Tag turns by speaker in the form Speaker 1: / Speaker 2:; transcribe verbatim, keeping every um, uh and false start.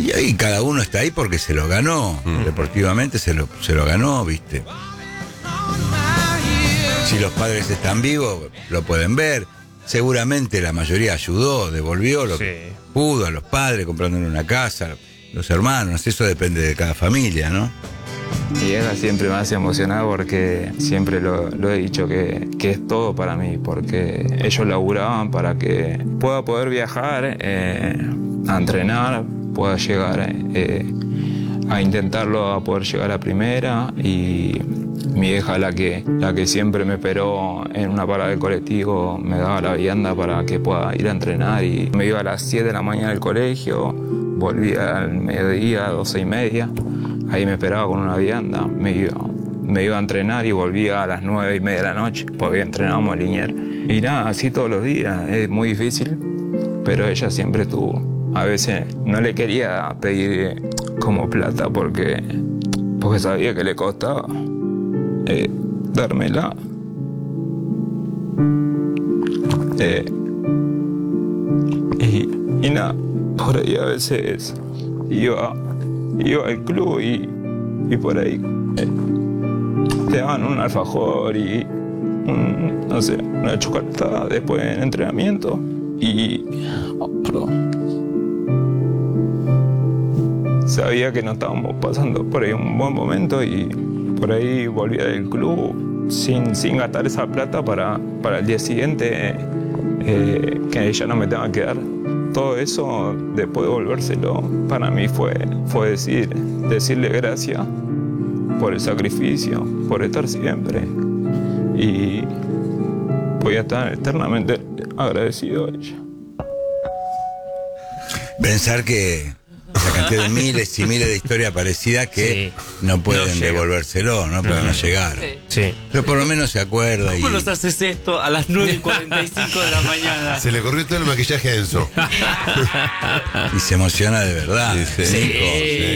Speaker 1: Y ahí cada uno está ahí porque se lo ganó, mm. deportivamente se lo, se lo ganó, ¿viste? Si los padres están vivos, lo pueden ver. Seguramente la mayoría ayudó, devolvió lo sí. que pudo a los padres, comprándole una casa, los hermanos, eso depende de cada familia, ¿no?
Speaker 2: Mi hija siempre me hace emocionar porque siempre lo, lo he dicho que, que es todo para mí, porque ellos laburaban para que pueda poder viajar, eh, a entrenar, pueda llegar eh, a intentarlo, a poder llegar a primera, y mi hija, la que, la que siempre me esperó en una parada del colectivo, me daba la vianda para que pueda ir a entrenar, y me iba a las siete de la mañana del colegio, volvía al mediodía, doce y media, ahí me esperaba con una vianda, me iba, me iba a entrenar y volvía a las nueve y media de la noche, porque entrenábamos en Liniers. Y nada, así todos los días, es muy difícil, pero ella siempre estuvo. A veces no le quería pedir como plata porque, porque sabía que le costaba eh, dármela. Eh, y, y nada, por ahí a veces iba, iba al club y, y por ahí eh, te daban un alfajor y un, no sé, una chocolatada después del entrenamiento. Y oh, perdón. Sabía que no estábamos pasando por ahí un buen momento y por ahí volvía del club sin, sin gastar esa plata para, para el día siguiente eh, que ella no me tenga que dar. Todo eso, después de volvérselo, para mí fue, fue decir, decirle gracias por el sacrificio, por estar siempre. Y voy a estar eternamente agradecido a ella.
Speaker 1: Pensar que esa cantidad de miles y miles de historias parecidas que sí. no pueden no devolvérselo, no pueden no llegar.
Speaker 3: Sí.
Speaker 1: Pero por lo menos se acuerda.
Speaker 3: ¿Cómo
Speaker 1: y...
Speaker 3: nos haces esto a las nueve y cuarenta y cinco de la mañana?
Speaker 4: Se le corrió todo el maquillaje a Enzo.
Speaker 1: Y se emociona de verdad.
Speaker 3: Sí, sí.